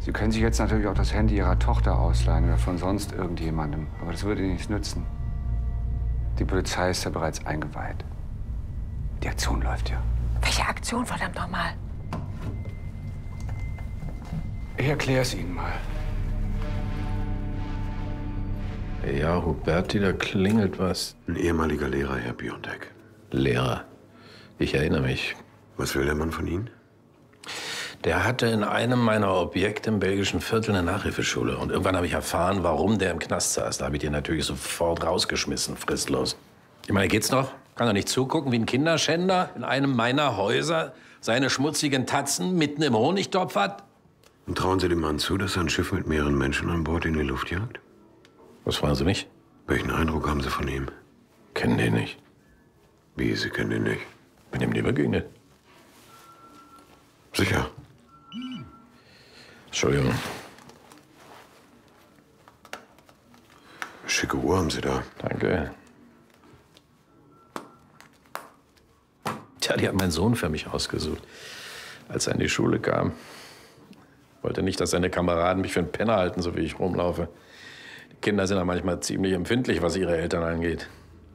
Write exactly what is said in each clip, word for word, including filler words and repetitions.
Sie können sich jetzt natürlich auch das Handy Ihrer Tochter ausleihen oder von sonst irgendjemandem. Aber das würde Ihnen nichts nützen. Die Polizei ist ja bereits eingeweiht. Die Aktion läuft ja. Welche Aktion, verdammt nochmal? Ich erkläre es Ihnen mal. Ja, Huberti, da klingelt was. Ein ehemaliger Lehrer, Herr Biontek. Lehrer. Ich erinnere mich. Was will der Mann von Ihnen? Der hatte in einem meiner Objekte im belgischen Viertel eine Nachhilfeschule. Und irgendwann habe ich erfahren, warum der im Knast saß. Da habe ich den natürlich sofort rausgeschmissen, fristlos. Ich meine, geht's noch? Kann er nicht zugucken, wie ein Kinderschänder in einem meiner Häuser seine schmutzigen Tatzen mitten im Honigtopf hat? Und trauen Sie dem Mann zu, dass er ein Schiff mit mehreren Menschen an Bord in die Luft jagt? Was fragen Sie mich? Welchen Eindruck haben Sie von ihm? Kennen den nicht. Wie, Sie kennen ihn nicht? Bin ihm nie begegnet. Sicher. Entschuldigung. Schicke Uhr haben Sie da. Danke. Tja, die hat mein Sohn für mich ausgesucht. Als er in die Schule kam, wollte nicht, dass seine Kameraden mich für einen Penner halten, so wie ich rumlaufe. Die Kinder sind ja manchmal ziemlich empfindlich, was ihre Eltern angeht.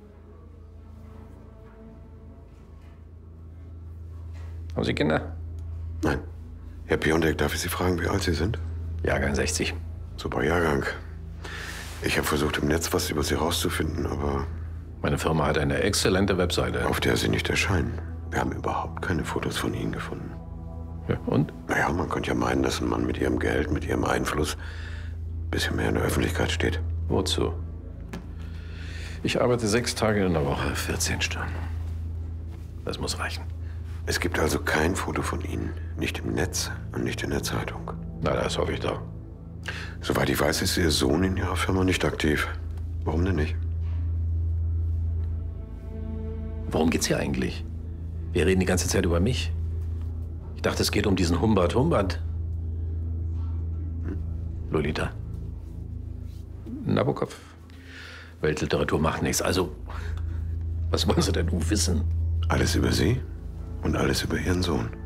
Haben Sie Kinder? Nein. Herr Biontek, darf ich Sie fragen, wie alt Sie sind? Jahrgang sechzig. Super Jahrgang. Ich habe versucht, im Netz was über Sie rauszufinden, aber... Meine Firma hat eine exzellente Webseite. Auf der Sie nicht erscheinen. Wir haben überhaupt keine Fotos von Ihnen gefunden. Ja, und? Naja, man könnte ja meinen, dass ein Mann mit Ihrem Geld, mit Ihrem Einfluss ein bisschen mehr in der Öffentlichkeit steht. Wozu? Ich arbeite sechs Tage in der Woche, vierzehn Stunden. Das muss reichen. Es gibt also kein Foto von Ihnen. Nicht im Netz und nicht in der Zeitung. Na, das hoffe ich doch. Soweit ich weiß, ist Ihr Sohn in Ihrer Firma nicht aktiv. Warum denn nicht? Worum geht's hier eigentlich? Wir reden die ganze Zeit über mich. Ich dachte, es geht um diesen Humbert Humbert. Hm? Lolita. Nabokov. Weltliteratur macht nichts. Also, was wollen Sie denn nun wissen? Alles über Sie und alles über Ihren Sohn.